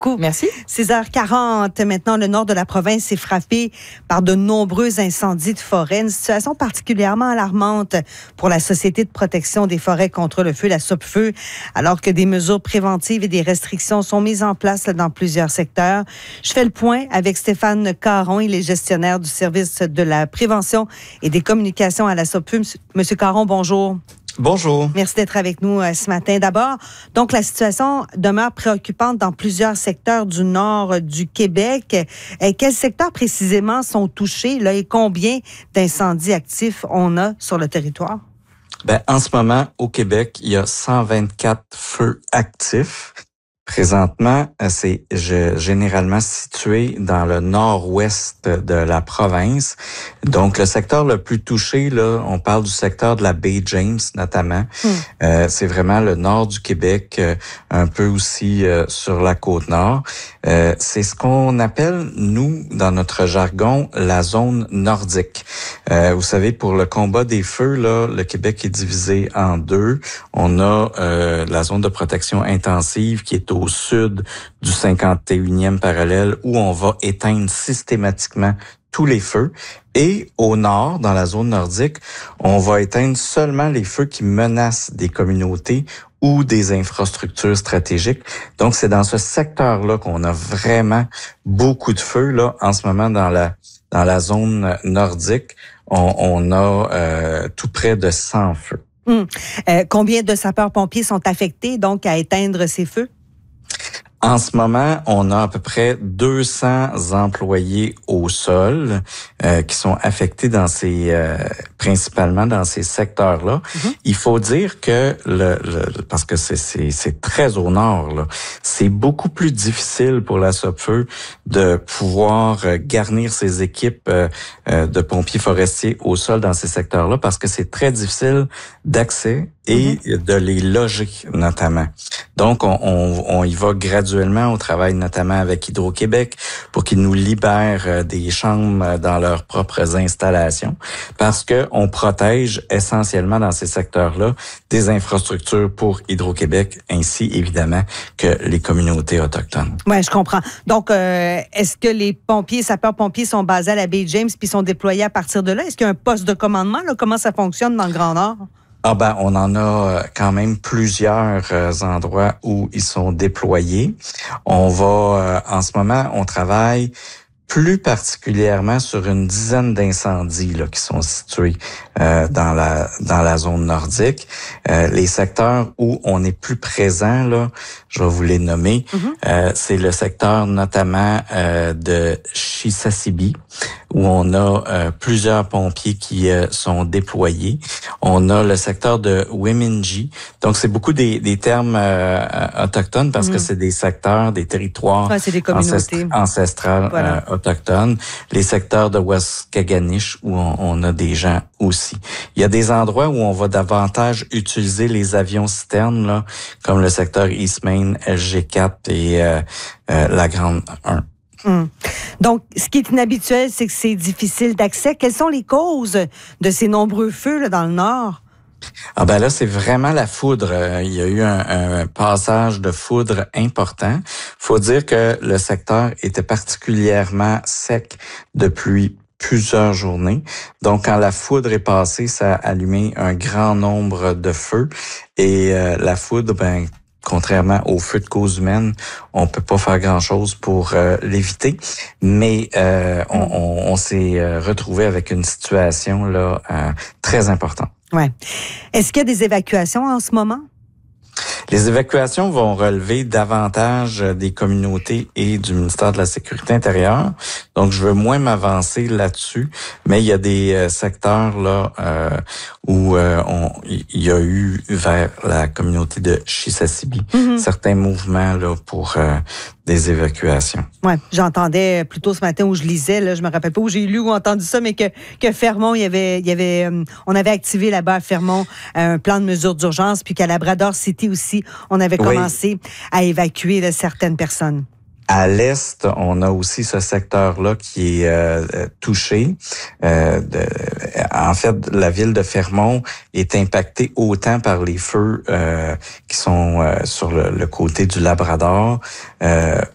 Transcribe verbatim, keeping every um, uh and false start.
beaucoup. Merci. six heures quarante, maintenant, le nord de la province est frappé par de nombreux incendies de forêt. Une situation particulièrement alarmante pour la Société de protection des forêts contre le feu, la SOPFEU, alors que des mesures préventives et des restrictions sont mises en place dans plusieurs secteurs. Je fais le point avec Stéphane Caron, il est gestionnaire du service de la prévention et des communications à la SOPFEU. Monsieur Caron, bonjour. Bonjour. Merci d'être avec nous euh, ce matin. D'abord, donc la situation demeure préoccupante dans plusieurs secteurs du nord euh, du Québec. Euh, quels secteurs précisément sont touchés là, et combien d'incendies actifs on a sur le territoire? Ben, en ce moment, au Québec, il y a cent vingt-quatre feux actifs. Présentement, c'est je, généralement situé dans le nord-ouest de la province. Donc, le secteur le plus touché, là, on parle du secteur de la baie James, notamment. Mm. Euh, c'est vraiment le nord du Québec, euh, un peu aussi euh, sur la côte nord. Euh, c'est ce qu'on appelle, nous, dans notre jargon, la zone nordique. Euh, vous savez, pour le combat des feux, là, le Québec est divisé en deux. On a euh, la zone de protection intensive qui est au sud du cinquante et unième parallèle où on va éteindre systématiquement tous les feux. Et au nord, dans la zone nordique, on va éteindre seulement les feux qui menacent des communautés ou des infrastructures stratégiques. Donc, c'est dans ce secteur-là qu'on a vraiment beaucoup de feux. Là, en ce moment, dans la dans la zone nordique, on, on a euh, tout près de cent feux. Hum. Euh, combien de sapeurs-pompiers sont affectés donc à éteindre ces feux? En ce moment, on a à peu près deux cents employés au sol euh, qui sont affectés dans ces euh, principalement dans ces secteurs-là. Mm-hmm. Il faut dire que le, le parce que c'est c'est c'est très au nord là, c'est beaucoup plus difficile pour la SOPFEU de pouvoir euh, garnir ses équipes euh, euh, de pompiers forestiers au sol dans ces secteurs-là parce que c'est très difficile d'accès et mm-hmm. de les loger notamment. Donc on on, on y va graduellement. On travaille notamment avec Hydro-Québec pour qu'ils nous libèrent des chambres dans leurs propres installations parce que on protège essentiellement dans ces secteurs-là des infrastructures pour Hydro-Québec ainsi évidemment que les communautés autochtones. Oui, je comprends. Donc, euh, est-ce que les pompiers, sapeurs-pompiers sont basés à la baie James puis sont déployés à partir de là? Est-ce qu'il y a un poste de commandement? Là? Comment ça fonctionne dans le Grand Nord? Ah ben, on en a quand même plusieurs euh, endroits où ils sont déployés. On va, euh, en ce moment, on travaille plus particulièrement sur une dizaine d'incendies là qui sont situés euh, dans la dans la zone nordique. Euh, les secteurs où on est plus présent là, je vais vous les nommer. Mm-hmm. Euh, c'est le secteur notamment euh, de Chisasibi où on a euh, plusieurs pompiers qui euh, sont déployés. On a le secteur de Wemindji. Donc c'est beaucoup des des termes euh, autochtones parce mm-hmm. que c'est des secteurs, des territoires ouais, c'est des communautés ancest- ancestrales voilà. euh, autochtones, les secteurs de Waskaganish où on, on a des gens aussi. Il y a des endroits où on va davantage utiliser les avions citernes là, comme le secteur East Main, L G quatre et euh, euh, la Grande un. Hum. Donc, ce qui est inhabituel, c'est que c'est difficile d'accès. Quelles sont les causes de ces nombreux feux là, dans le nord? Ah ben là, c'est vraiment la foudre. Il y a eu un, un passage de foudre important. Faut dire que le secteur était particulièrement sec depuis plusieurs journées. Donc, quand la foudre est passée, ça a allumé un grand nombre de feux. Et euh, la foudre, ben contrairement aux feux de cause humaine, on peut pas faire grand-chose pour euh, l'éviter, mais euh, on, on, on s'est euh, retrouvé avec une situation là euh, très importante. Ouais. Est-ce qu'il y a des évacuations en ce moment? Les évacuations vont relever davantage des communautés et du ministère de la Sécurité intérieure. Donc, je veux moins m'avancer là-dessus, mais il y a des euh, secteurs là euh, où euh, on, il y a eu vers la communauté de Chisasibi mm-hmm. certains mouvements là pour euh, des évacuations. Ouais, j'entendais plus tôt ce matin où je lisais, là, je me rappelle pas où j'ai lu ou entendu ça, mais que que Fermont, il y avait, il y avait, euh, on avait activé là-bas à Fermont un plan de mesures d'urgence, puis qu'à Labrador City aussi, on avait commencé oui. à évacuer là, certaines personnes. À l'est, on a aussi ce secteur-là qui est euh, touché. Euh, de, en fait, la ville de Fermont est impactée autant par les feux euh, qui sont euh, sur le, le côté du Labrador, euh,